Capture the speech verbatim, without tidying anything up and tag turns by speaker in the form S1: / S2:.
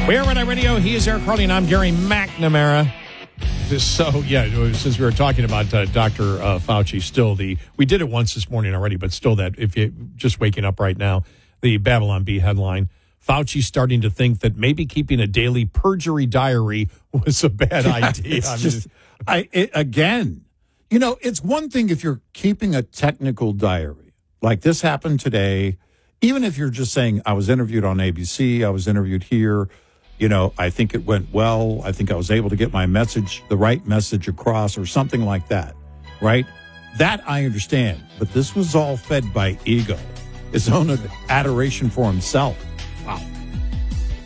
S1: We are Red Eye Radio. He is Eric Carly, and I'm Gary McNamara. So, yeah, since we were talking about uh, Doctor Uh, Fauci, still the, we did it once this morning already, but still that, if you're just waking up right now, the Babylon Bee headline, Fauci starting to think that maybe keeping a daily perjury diary was a bad idea.
S2: It's
S1: I mean,
S2: just, I, it, again, you know, it's one thing if you're keeping a technical diary, like this happened today, even if you're just saying, I was interviewed on A B C, I was interviewed here, you know, I think it went well. I think I was able to get my message, the right message across or something like that, right? That I understand. But this was all fed by ego, his own adoration for himself.